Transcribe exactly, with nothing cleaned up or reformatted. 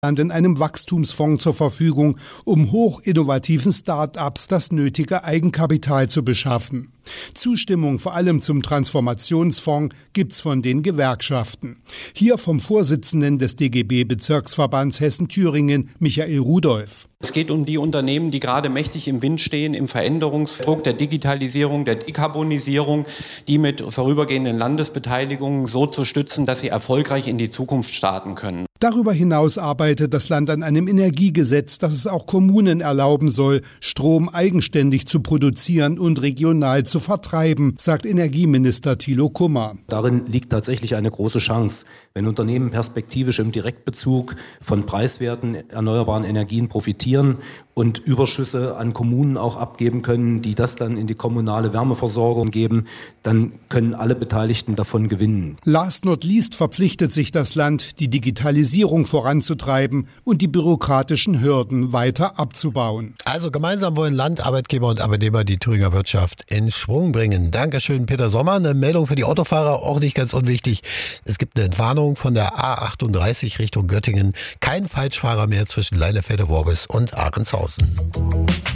in einem Wachstumsfonds zur Verfügung, um hochinnovativen Start-ups das nötige Eigenkapital zu beschaffen. Zustimmung vor allem zum Transformationsfonds gibt's von den Gewerkschaften. Hier vom Vorsitzenden des D G B-Bezirksverbands Hessen-Thüringen, Michael Rudolph. Es geht um die Unternehmen, die gerade mächtig im Wind stehen, im Veränderungsdruck der Digitalisierung, der Dekarbonisierung, die mit vorübergehenden Landesbeteiligungen so zu stützen, dass sie erfolgreich in die Zukunft starten können. Darüber hinaus arbeitet das Land an einem Energiegesetz, das es auch Kommunen erlauben soll, Strom eigenständig zu produzieren und regional zu vertreiben, sagt Energieminister Thilo Kummer. Darin liegt tatsächlich eine große Chance. Wenn Unternehmen perspektivisch im Direktbezug von preiswerten erneuerbaren Energien profitieren und Überschüsse an Kommunen auch abgeben können, die das dann in die kommunale Wärmeversorgung geben, dann können alle Beteiligten davon gewinnen. Last not least verpflichtet sich das Land, die Digitalisierung voranzutreiben und die bürokratischen Hürden weiter abzubauen. Also gemeinsam wollen Land, Arbeitgeber und Arbeitnehmer die Thüringer Wirtschaft in Schwung bringen. Dankeschön, Peter Sommer. Eine Meldung für die Autofahrer, auch nicht ganz unwichtig. Es gibt eine Entwarnung von der A achtunddreißig Richtung Göttingen. Kein Falschfahrer mehr zwischen Leinefelder-Worbis und Ahrenshofen.